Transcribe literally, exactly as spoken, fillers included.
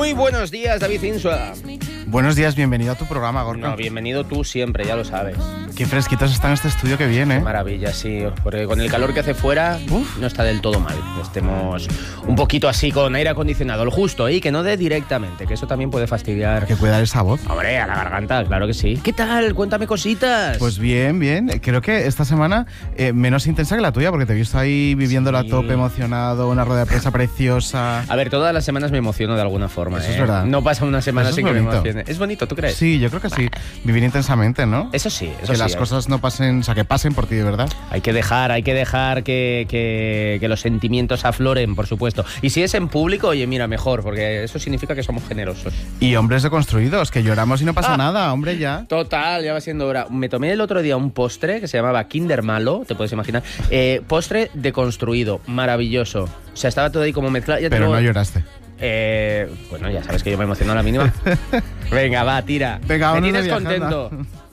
Muy buenos días, David Insua. Buenos días, bienvenido a tu programa, Gorka. No, bienvenido tú siempre, ya lo sabes. Qué fresquitos está en este estudio que viene. Qué maravilla, sí, porque con el calor que hace fuera, uf, no está del todo mal. Estemos un poquito así con aire acondicionado, el justo, y que no dé directamente, que eso también puede fastidiar. Hay que cuidar esa voz. Hombre, a la garganta, claro que sí. ¿Qué tal? Cuéntame cositas. Pues bien, bien. Creo que esta semana eh, menos intensa que la tuya, porque te he visto ahí viviéndola sí. a tope, emocionado, una rueda de prensa preciosa. A ver, todas las semanas me emociono de alguna forma. Eso ¿eh? es verdad. No pasa una semana Eso sin es que me bonito. emocione. ¿Es bonito, tú crees? Sí, yo creo que sí. Vivir intensamente, ¿no? Eso sí, eso que sí. las hay. cosas no pasen, o sea, que pasen por ti, de verdad. Hay que dejar, hay que dejar que, que, que los sentimientos afloren, por supuesto. Y si es en público, oye, mira, mejor, porque eso significa que somos generosos. Y hombres deconstruidos, que lloramos y no pasa Ah. nada, hombre, ya. Total, ya va siendo hora. Me tomé el otro día un postre que se llamaba Kinder Malo, te puedes imaginar. Eh, postre deconstruido, maravilloso. O sea, estaba todo ahí como mezclado. Ya Pero tengo... no lloraste. Eh, bueno, ya sabes que yo me emociono a la mínima. Venga, va, tira. Venga, me vámonos tienes de viaje, contento. anda.